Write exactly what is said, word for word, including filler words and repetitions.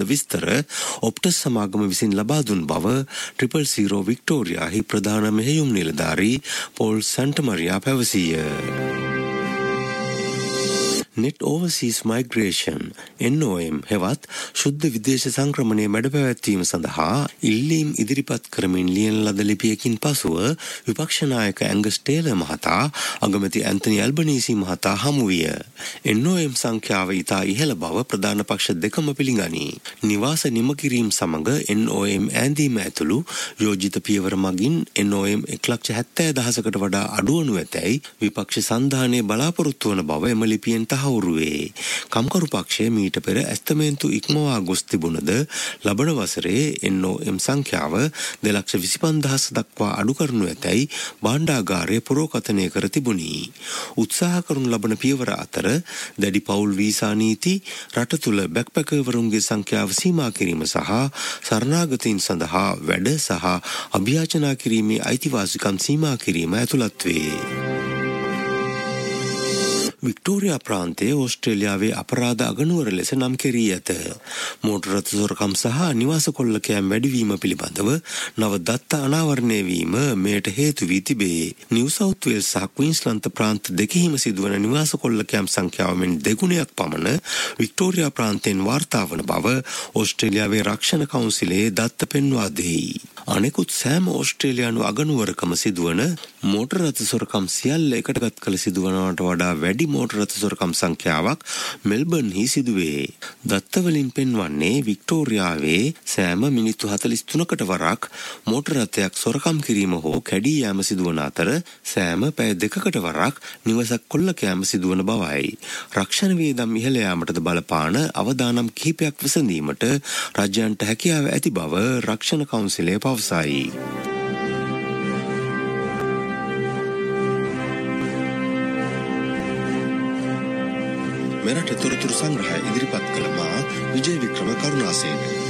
විස්තර ඔප්ටස් සමාගම විසින් ලබා දුන් බව ට්‍රිපල් සීරෝ වික්ටෝරියාහි ප්‍රධාන මෙහෙයුම් නිලධාරී පෝල් සැන්ටමරියා පැවසීය. Net Overseas Migration N O M හෙවත් ශුද්ධ විදේශ සංක්‍රමණය මැඩ පැවැත්වීම සඳහා ඉල්ලීම් ඉදිරිපත් කරමින් ලියන ලද ලිපියකින් පසුව විපක්ෂ නායක ඇංගස් ටේලර් මහතා අගමැති ඇන්තනි ඇල්බනීසි මහතා හමු විය. N O M සංඛ්‍යාව ඉතා ඉහළ බව ප්‍රධාන පක්ෂ දෙකම පිළිගනී. නිවාස නිම කිරීම සමග N O M ඈඳීම ඇතුළු යෝජිත පියවර මගින් N O M එක ලක්ෂ හැත්තෑ දහසකට වඩා අඩුවනු ඇතැයි විපක්ෂ සන්ධානයේ බලාපොරොත්තු වන බව එම ලිපියෙන් තහවුරුවේ. කම්කරු පක්ෂය මීට පෙර ඇස්තමේන්තු ඉක්මවා ගොස් තිබුණද ලබන වසරේ N O M සංඛ්‍යාව දෙලක්ෂ විසිපන්දහස් දක්වා අඩු කරනු ඇතැයි භාණ්ඩාගාරය පුරෝකථනය කර තිබුණි. උත්සාහ කරනු ලබන පියවර අතර දැඩි පවුල් වීසා නීති, රට තුළ බැක්පැකර්වරුන්ගේ සංඛ්‍යාව සීමා කිරීම සහ සරණාගතයින් සඳහා වැඩ සහ අභියාචනා කිරීමේ අයිතිවාසිකම් සීමා කිරීම ඇතුළත් වේ. වික්ටෝරියා ප්‍රාන්තයේ ඕස්ට්‍රේලියාවේ අපරාධ අගනුවර ලෙස නම් කෙරී ඇත. මෝටර රථ සොරකම් සහ නිවාස කොල්ලකෑම් වැඩිවීම පිළිබඳව නව දත්ත අනාවරණය වීම මෙයට හේතු වී තිබේ. නිව් සවුත් වේල්ස් සහ ක්වීන්ස්ලන්ත ප්‍රාන්ත දෙකෙහිම සිදුවන නිවාස කොල්ලකෑම් සංඛ්‍යාව මෙන් දෙගුණයක් පමණ වික්ටෝරියා ප්‍රාන්තයෙන් වාර්තා වන බව ඕස්ට්‍රේලියාවේ රක්ෂණ කවුන්සිලයේ දත්ත පෙන්වා දෙයි. අනෙකුත් සෑම ඕස්ට්‍රේලියානු අගනුවරකම සිදුවන මෝටර රථ සොරකම් සියල්ල එකටගත් කළ සිදුවනවට වඩා වැඩි මෝටර රථ සොරකම් සංඛ්‍යාවක් මෙල්බර්න්හි සිදුවේ. දත්තවලින් පෙන්වන්නේ වික්ටෝරියාවේ සෑම මිනිත්තු හතළිස් තුනකට වරක් මෝටර රථයක් සොරකම් කිරීම හෝ කැඩී යාම සිදුවන අතර සෑම පැය දෙකකට වරක් නිවසක් කොල්ලකෑම සිදුවන බවයි. රක්ෂණ වියදම් ඉහළ යාමටද බලපාන අවදානම් කිහිපයක් විසඳීමට රජයන්ට හැකියාව ඇති බව රක්ෂණ කවුන්සිලය පවසයි. මෙරට තොරතුරු සංග්‍රහය ඉදිරිපත් කළ මා විජය වික්‍රම කරුණාසේන.